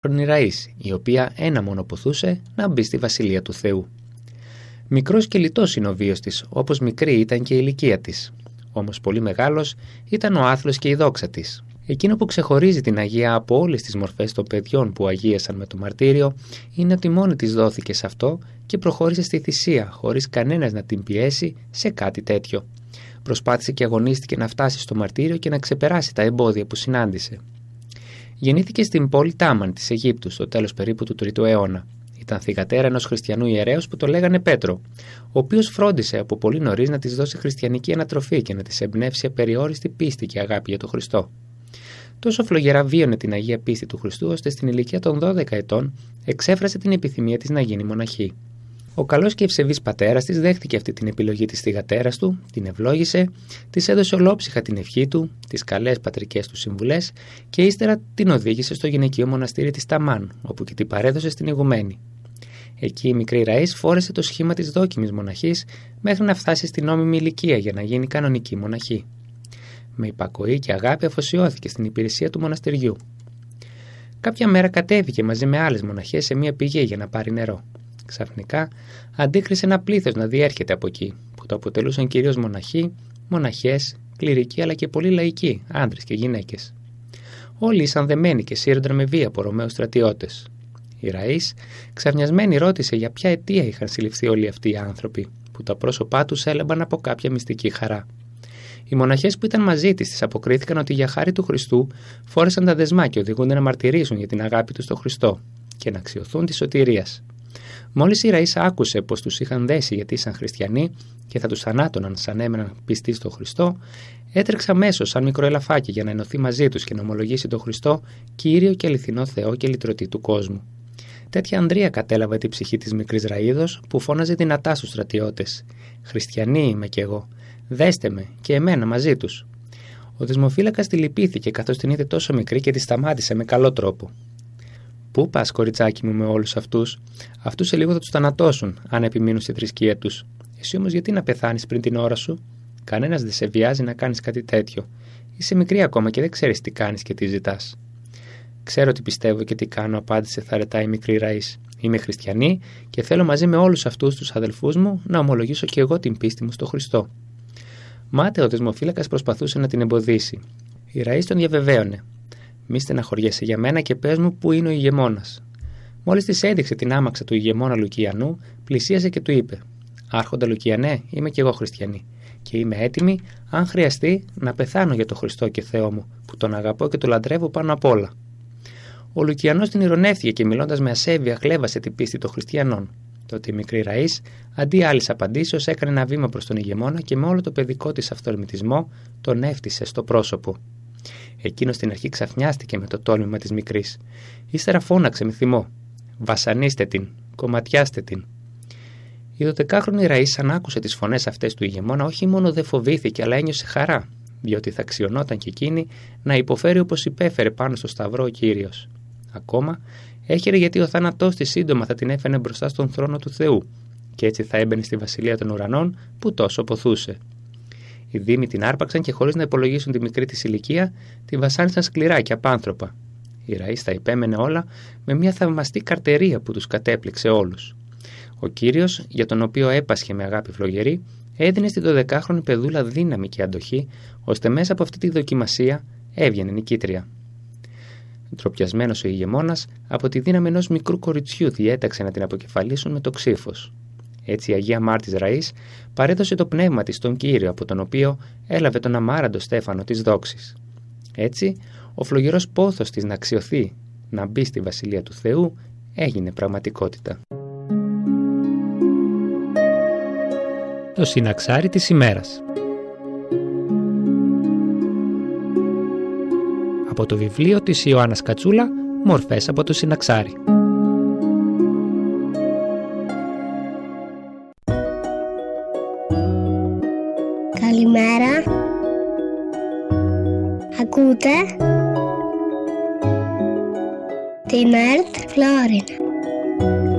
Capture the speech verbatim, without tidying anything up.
Ραΐς, η οποία ένα μόνο ποθούσε να μπει στη Βασιλεία του Θεού. Μικρός και λιτός είναι ο βίος της, όπως μικρή ήταν και η ηλικία της. Όμως πολύ μεγάλος ήταν ο άθλος και η δόξα της. Εκείνο που ξεχωρίζει την Αγία από όλες τις μορφές των παιδιών που αγίασαν με το μαρτύριο είναι ότι μόνη της δόθηκε σε αυτό και προχώρησε στη θυσία, χωρίς κανένας να την πιέσει σε κάτι τέτοιο. Προσπάθησε και αγωνίστηκε να φτάσει στο μαρτύριο και να ξεπεράσει τα εμπόδια που συνάντησε. Γεννήθηκε στην πόλη Τάμαν της Αιγύπτου στο τέλος περίπου του τρίτου αιώνα. Ήταν θυγατέρα ενός χριστιανού ιερέως που το λέγανε Πέτρο, ο οποίος φρόντισε από πολύ νωρίς να της δώσει χριστιανική ανατροφή και να της εμπνεύσει απεριόριστη πίστη και αγάπη για τον Χριστό. Τόσο φλογερά βίωνε την Αγία πίστη του Χριστού, ώστε στην ηλικία των δώδεκα ετών εξέφρασε την επιθυμία της να γίνει μοναχή. Ο καλός και ευσεβής πατέρας της δέχτηκε αυτή την επιλογή της θυγατέρας του, την ευλόγησε, της έδωσε ολόψυχα την ευχή του, τις καλές πατρικές του συμβουλές και ύστερα την οδήγησε στο γυναικείο μοναστήρι της Ταμάν, όπου και την παρέδωσε στην ηγουμένη. Εκεί η μικρή Ραΐς φόρεσε το σχήμα της δόκιμης μοναχής μέχρι να φτάσει στην νόμιμη ηλικία για να γίνει κανονική μοναχή. Με υπακοή και αγάπη αφοσιώθηκε στην υπηρεσία του μοναστηριού. Κάποια μέρα κατέβηκε μαζί με άλλες μοναχές σε μια πηγή για να πάρει νερό. Ξαφνικά αντίκρισε ένα πλήθος να διέρχεται από εκεί, που το αποτελούσαν κυρίως μοναχοί, μοναχές, κληρικοί αλλά και πολλοί λαϊκοί, άντρες και γυναίκες. Όλοι ήσαν δεμένοι και σύρονταν με βία από Ρωμαίους στρατιώτες. Η Ραΐς, ξαφνιασμένη, ρώτησε για ποια αιτία είχαν συλληφθεί όλοι αυτοί οι άνθρωποι, που τα πρόσωπά τους έλαμπαν από κάποια μυστική χαρά. Οι μοναχές που ήταν μαζί της της αποκρίθηκαν ότι για χάρη του Χριστού φόρεσαν τα δεσμά και οδηγούνται να μαρτυρήσουν για την αγάπη τους στον Χριστό και να αξιωθούν τη σωτηρίας. Μόλις η Ραΐς άκουσε πως τους είχαν δέσει γιατί ήσαν χριστιανοί και θα τους θανάτωναν σαν έμεναν πιστοί στον Χριστό, έτρεξε αμέσως σαν μικρό ελαφάκι για να ενωθεί μαζί τους και να ομολογήσει τον Χριστό Κύριο και αληθινό Θεό και λυτρωτή του κόσμου. Τέτοια ανδρεία κατέλαβε την ψυχή της μικρής Ραΐδος που φώναζε δυνατά στους στρατιώτες: «Χριστιανοί είμαι κι εγώ, δέστε με και εμένα μαζί τους». Ο δεσμοφύλακας τη λυπήθηκε καθώς την είδε τόσο μικρή και τη σταμάτησε με καλό τρόπο. «Πού πας, κοριτσάκι μου, με όλους αυτούς? Αυτούς σε λίγο θα τους θανατώσουν, αν επιμείνουν στη θρησκεία τους. Εσύ όμως γιατί να πεθάνεις πριν την ώρα σου? Κανένας δεν σε βιάζει να κάνεις κάτι τέτοιο. Είσαι μικρή ακόμα και δεν ξέρεις τι κάνεις και τι ζητάς». «Ξέρω τι πιστεύω και τι κάνω», απάντησε θαρετά η μικρή Ραΐς. «Είμαι χριστιανή και θέλω μαζί με όλους αυτούς τους αδελφούς μου να ομολογήσω και εγώ την πίστη μου στο Χριστό». Μάταια ο δεσμοφύλακας προσπαθούσε να την εμποδίσει. Η Ραΐς τον διαβεβαίωνε: «Μη στεναχωριέσαι για μένα και πες μου πού είναι ο ηγεμόνας». Μόλις της έδειξε την άμαξα του ηγεμόνα Λουκιανού, πλησίασε και του είπε: «Άρχοντα Λουκιανέ, είμαι κι εγώ χριστιανή και είμαι έτοιμη, αν χρειαστεί, να πεθάνω για τον Χριστό και Θεό μου, που τον αγαπώ και τον λατρεύω πάνω απ' όλα». Ο Λουκιανός την ηρωνεύτηκε και μιλώντας με ασέβεια χλέβασε την πίστη των χριστιανών. Τότε η μικρή Ραΐς, αντί άλλης απαντήσεως, έκανε ένα βήμα προς τον ηγεμόνα και με όλο το παιδικό της αυθορμητισμό τον έφτισε στο πρόσωπο. Εκείνος στην αρχή ξαφνιάστηκε με το τόλμημα της μικρής. Ύστερα φώναξε με θυμό: «Βασανίστε την, κομματιάστε την». Η δωδεκάχρονη Ραΐς, αν άκουσε τις φωνές αυτές του ηγεμόνα, όχι μόνο δεν φοβήθηκε, αλλά ένιωσε χαρά, διότι θα αξιωνόταν και εκείνη να υποφέρει όπως υπέφερε πάνω στο σταυρό ο Κύριος. Ακόμα έχερε γιατί ο θάνατός της σύντομα θα την έφερε μπροστά στον θρόνο του Θεού, και έτσι θα έμπαινε στη βασιλεία των ουρανών που τόσο ποθούσε. Οι δήμοι την άρπαξαν και χωρίς να υπολογίσουν τη μικρή της ηλικία, τη βασάνισαν σκληρά και απάνθρωπα. Η Ραΐς τα υπέμενε όλα με μια θαυμαστή καρτερία που τους κατέπληξε όλους. Ο Κύριος, για τον οποίο έπασχε με αγάπη φλογερή, έδινε στη δωδεκάχρονη παιδούλα δύναμη και αντοχή, ώστε μέσα από αυτή τη δοκιμασία έβγαινε νικήτρια. Ντροπιασμένος ο ηγεμόνας, από τη δύναμη ενός μικρού κοριτσιού διέταξε να την αποκεφαλίσουν με το ξύφος. Έτσι η Αγία Μάρτης Ραΐς παρέδωσε το πνεύμα της στον Κύριο, από τον οποίο έλαβε τον αμάραντο στέφανο της δόξης. Έτσι, ο φλογερός πόθος της να αξιωθεί, να μπει στη Βασιλεία του Θεού, έγινε πραγματικότητα. Το συναξάρι της ημέρας. Από το βιβλίο της Ιωάννας Κατσούλα, «Μορφές από το συναξάρι». Καλημέρα. Ακούτε την ΕΡΤ Φλόρινα.